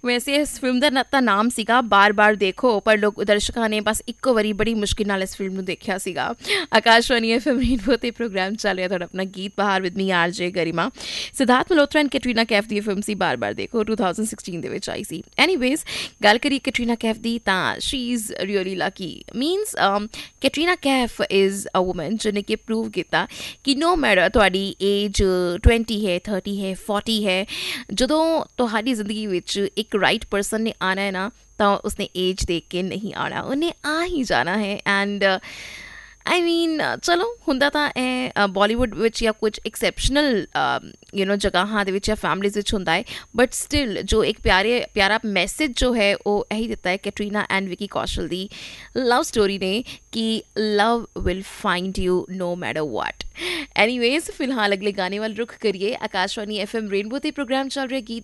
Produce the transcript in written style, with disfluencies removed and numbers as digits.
ਵੈਸੇ ਇਸ ਫਿਲਮ ਦਾ ਤਾਂ ਨਾਮ ਸੀਗਾ ਬਾਰ-ਬਾਰ ਦੇਖੋ, ਪਰ ਦਰਸ਼ਕਾਂ ਨੇ ਬਸ ਇੱਕੋ ਵਾਰੀ ਬੜੀ ਮੁਸ਼ਕਿਲ ਨਾਲ ਇਸ ਫਿਲਮ ਨੂੰ ਦੇਖਿਆ ਸੀਗਾ। ਆਕਾਸ਼ਵਾਣੀ ਐਫਐਮ ਰੇਨਬੋ ਤੇ ਪ੍ਰੋਗਰਾਮ ਚੱਲ ਰਿਹਾ ਤੁਹਾਡਾ ਆਪਣਾ ਗੀਤ ਬਹਾਰ with me ਆਰਜੇ Garima. Siddhartha Malhotra and Katrina Kaif the film ਸੀ ਬਾਰ-ਬਾਰ ਦੇਖੋ, 2016 ਦੇ ਵਿੱਚ ਆਈ ਸੀ। ਐਨੀਵੇਜ਼, ਗੱਲ ਕਰੀਏ ਕੈਟਰੀਨਾ ਕੈਫ ਦੀ ਤਾਂ she is really Lucky. Means Katrina Kaif is a woman ਜਿਹਨੇ ਕਿ ਪ੍ਰੂਵ ਕੀਤਾ ਕਿ ਨੋ ਮੈਟਰ ਤੁਹਾਡੀ ਏਜ 20 ਹੈ, 30 ਹੈ, 40 ਹੈ, ਜਦੋਂ ਤੁਹਾਡੀ ਜ਼ਿੰਦਗੀ ਵਿੱਚ ਇੱਕ ਰਾਈਟ ਪਰਸਨ ਨੇ ਆਉਣਾ ਹੈ ਨਾ, ਤਾਂ ਉਸਨੇ ਏਜ ਦੇਖ ਕੇ ਨਹੀਂ ਆਉਣਾ, ਉਹਨੇ ਆ ਹੀ ਜਾਣਾ ਹੈ। ਐਂਡ ਆਈ ਮੀਨ ਚਲੋ ਹੁੰਦਾ ਤਾਂ ਇਹ ਬਾਲੀਵੁੱਡ ਵਿੱਚ ਜਾਂ ਕੁਝ ਐਕਸੈਪਸ਼ਨਲ ਜਗ੍ਹਾਵਾਂ ਦੇ ਵਿੱਚ ਜਾਂ ਫੈਮਲੀਜ਼ ਵਿੱਚ ਹੁੰਦਾ ਹੈ, ਬਟ ਸਟਿਲ ਜੋ ਇੱਕ ਪਿਆਰਾ ਮੈਸੇਜ ਜੋ ਹੈ ਉਹ ਇਹੀ ਦਿੱਤਾ ਹੈ Katrina and Vicky Kaushal the love story ਨੇ ਕਿ ਲਵ will find you know matter what. Anyways, ਫਿਲਹਾਲ ਅਗਲੇ ਗਾਣੇ ਵੱਲ ਰੁਖ ਕਰੀਏ। ਆਕਾਸ਼ਵਾਣੀ ਐਫਐਮ ਰੇਨਬੋ ਤੇ ਪ੍ਰੋਗਰਾਮ ਚੱਲ ਰਿਹਾ ਗੀਤ